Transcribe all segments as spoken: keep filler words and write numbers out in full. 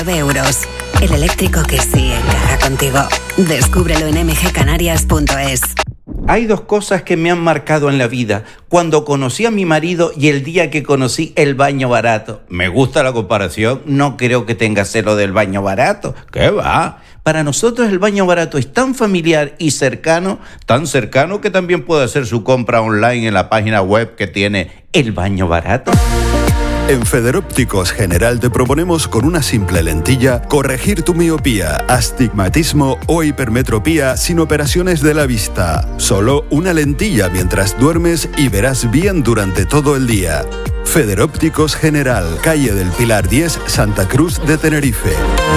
de euros. El eléctrico que sí encaja contigo. Descúbrelo en m g canarias punto es. Hay dos cosas que me han marcado en la vida. Cuando conocí a mi marido y el día que conocí el baño barato. Me gusta la comparación. No creo que tenga celo del baño barato. ¿Qué va? Para nosotros el baño barato es tan familiar y cercano, tan cercano que también puede hacer su compra online en la página web que tiene El Baño Barato. En Federópticos General te proponemos con una simple lentilla corregir tu miopía, astigmatismo o hipermetropía sin operaciones de la vista. Solo una lentilla mientras duermes y verás bien durante todo el día. Federópticos General, calle del Pilar diez, Santa Cruz de Tenerife.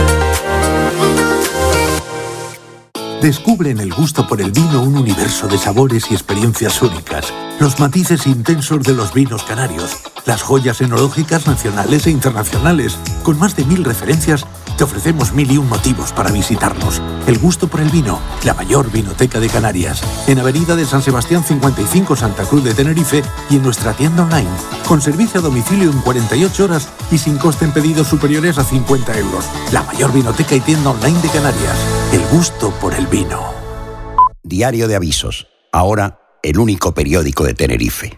Descubre en el gusto por el vino un universo de sabores y experiencias únicas. Los matices intensos de los vinos canarios. Las joyas enológicas nacionales e internacionales. Con más de mil referencias, te ofrecemos mil y un motivos para visitarnos. El gusto por el vino, la mayor vinoteca de Canarias. En Avenida de San Sebastián cincuenta y cinco, Santa Cruz de Tenerife, y en nuestra tienda online. Con servicio a domicilio en cuarenta y ocho horas y sin coste en pedidos superiores a cincuenta euros. La mayor vinoteca y tienda online de Canarias. El gusto por el vino. Diario de Avisos. Ahora, el único periódico de Tenerife.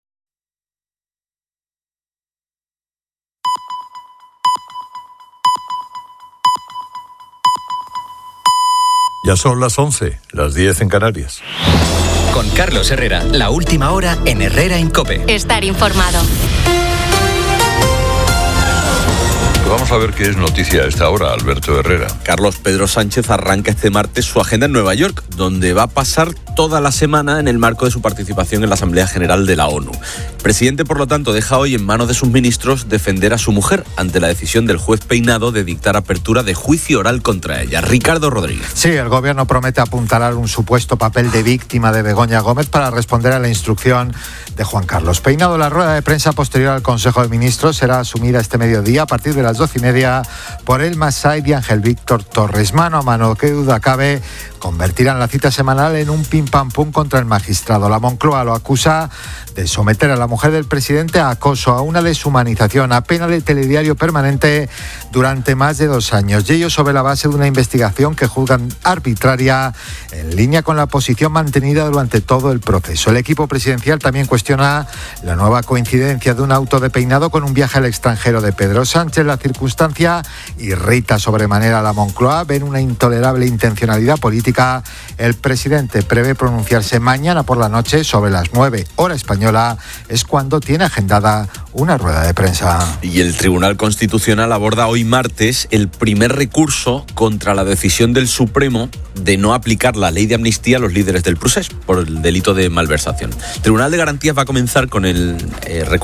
Ya son las once, las diez en Canarias. Con Carlos Herrera, la última hora en Herrera en COPE. Estar informado. Vamos a ver qué es noticia a esta hora, Alberto Herrera. Carlos, Pedro Sánchez arranca este martes su agenda en Nueva York, donde va a pasar toda la semana en el marco de su participación en la Asamblea General de la ONU. El presidente, por lo tanto, deja hoy en manos de sus ministros defender a su mujer ante la decisión del juez Peinado de dictar apertura de juicio oral contra ella. Ricardo Rodríguez. Sí, el gobierno promete apuntalar un supuesto papel de víctima de Begoña Gómez para responder a la instrucción de Juan Carlos Peinado. La rueda de prensa posterior al Consejo de Ministros será asumida este mediodía a partir de las doce y media por el Masai y Ángel Víctor Torres. Mano a mano, qué duda cabe, convertirán la cita semanal en un pim pam pum contra el magistrado. La Moncloa lo acusa de someter a la mujer del presidente a acoso, a una deshumanización, a pena de telediario permanente durante más de dos años. Y ello sobre la base de una investigación que juzgan arbitraria, en línea con la posición mantenida durante todo el proceso. El equipo presidencial también cuestiona la nueva coincidencia de un auto de Peinado con un viaje al extranjero de Pedro Sánchez. La circunstancia irrita sobremanera a la Moncloa. Ven una intolerable intencionalidad política. El presidente prevé pronunciarse mañana por la noche sobre las nueve, hora española. Es cuando tiene agendada una rueda de prensa. Y el Tribunal Constitucional aborda hoy martes el primer recurso contra la decisión del Supremo de no aplicar la ley de amnistía a los líderes del procés por el delito de malversación. El Tribunal de Garantías va a comenzar con el eh, recurso